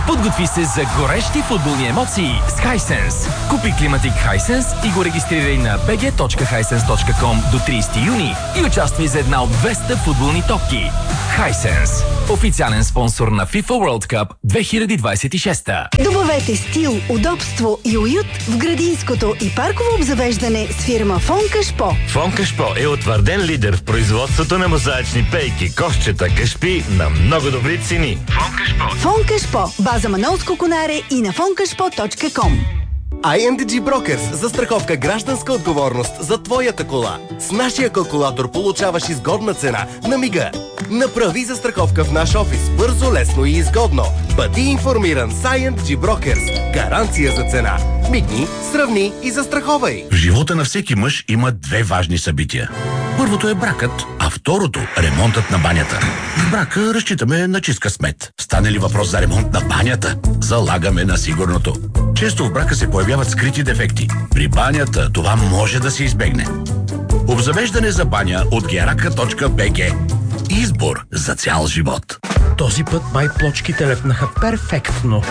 Подготви се за горещи футболни емоции с Hisense. Купи климатик Hisense и го регистрирай на bg.hisense.com до 30 юни и участвай за една от 200 футболни топки. Hisense. Официален спонсор на FIFA World Cup 2026. Добавете стил, удобство и уют в градинското и парково обзавеждане с фирма Фонкашпо. Фонкашпо е утвърден лидер в производството на мозаични пейки, кошчета, кашпи на много добри цени. Фонкашпо. База Манолско конаре и на fonkashpo.com. INDG Brokers. Застраховка гражданска отговорност за твоята кола. С нашия калкулатор получаваш изгодна цена на мига. Направи застраховка в наш офис. Бързо, лесно и изгодно. Бъди информиран с INDG Brokers. Гаранция за цена. Мигни, сравни и застраховай. В живота на всеки мъж има две важни събития. Първото е бракът, а второто – ремонтът на банята. В брака разчитаме на чист късмет. Стане ли въпрос за ремонт на банята, залагаме на сигурното. Често в брака се появяват скрити дефекти. При банята това може да се избегне. Обзавеждане за баня от geraka.bg. Избор за цял живот. Този път май плочките лепнаха перфектно.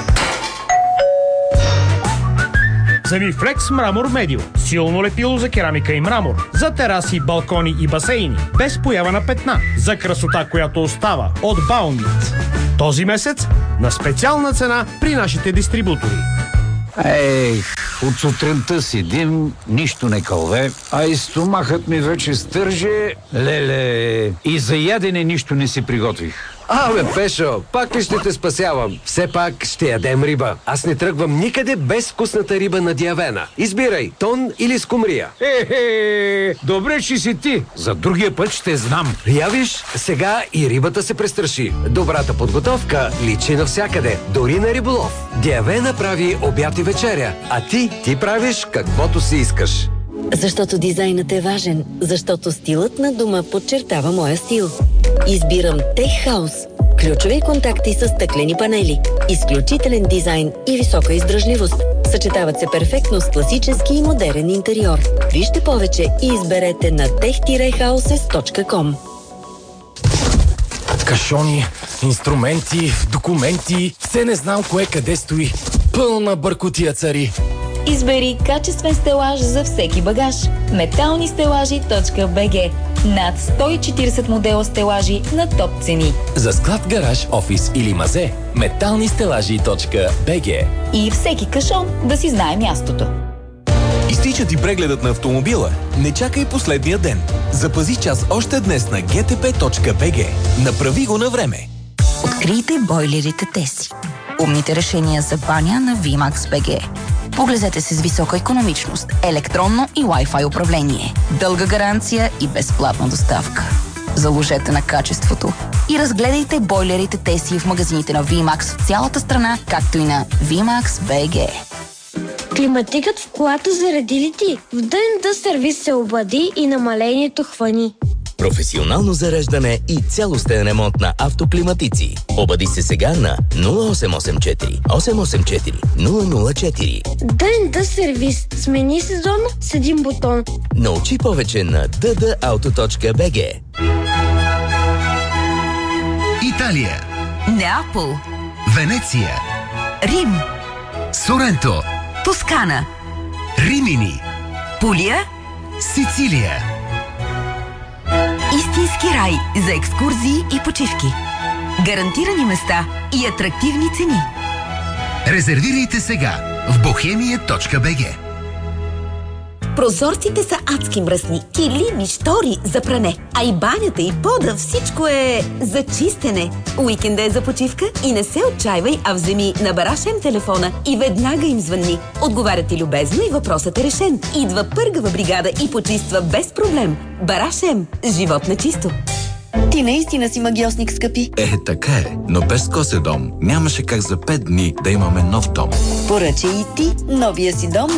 Замифлекс Мрамор Медио. Силно лепило за керамика и мрамор. За тераси, балкони и басейни. Без поява на петна. За красота, която остава. От Баунит. Този месец на специална цена при нашите дистрибутори. От сутринта седим, нищо не кълве, а и стомахът ми вече стърже. Леле, и за ядене нищо не си приготвих. Абе, Пешо, пак ли ще те спасявам? Все пак ще ядем риба. Аз не тръгвам никъде без вкусната риба на Диавена. Избирай, тон или скумрия. Добре, че си ти. За другия път ще знам. Я виж, сега и рибата се престраши. Добрата подготовка личи навсякъде, дори на риболов. Диавена прави обяд и вечеря, а ти правиш каквото си искаш. Защото дизайнът е важен, защото стилът на дома подчертава моя стил. Избирам Tech House. Ключови контакти с стъклени панели, изключителен дизайн и висока издръжливост. Съчетават се перфектно с класически и модерен интериор. Вижте повече и изберете на tech-houses.com. Кашони, инструменти, документи, все не знам кое къде стои. Пълна бъркотия цари. Избери качествен стелаж за всеки багаж. Металнистелажи.bg. Над 140 модела стелажи на топ цени. За склад, гараж, офис или мазе. Металнистелажи.bg. И всеки кашон да си знае мястото. Изтича ти прегледът на автомобила? Не чакай последния ден. Запази час още днес на gtp.bg. Направи го на време. Открийте бойлерите Теси. Умните решения за баня на VMAX BG. Поглезете се с висока икономичност, електронно и Wi-Fi управление, дълга гаранция и безплатна доставка. Заложете на качеството и разгледайте бойлерите Теси в магазините на VMAX в цялата страна, както и на VMAX BG. Климатикът в колата заради ли ти? В ДНД сервис се обади и намалението хвани. Професионално зареждане и цялостен ремонт на автоклиматици. Обади се сега на 0884 884 004. ДНД сервис. Смени сезон с един бутон. Научи повече на ddauto.bg. Италия, Неапол, Венеция, Рим, Соренто, Тоскана, Римини, Пулия, Сицилия. Истински рай за екскурзии и почивки. Гарантирани места и атрактивни цени. Резервирайте сега в bohemia.bg. Прозорците са адски мръсни, килими, штори за пране, а и банята и пода, всичко е за чистене. Уикенда е за почивка и не се отчаивай, а вземи на Барашем телефона и веднага им звънни. Отговарят ти любезно и въпросът е решен. Идва пъргава бригада и почиства без проблем. Барашем. Живот на чисто. Ти наистина си магиосник, скъпи. Така е, но без Коседом нямаше как за 5 дни да имаме нов дом. Поръчай и ти новия си дом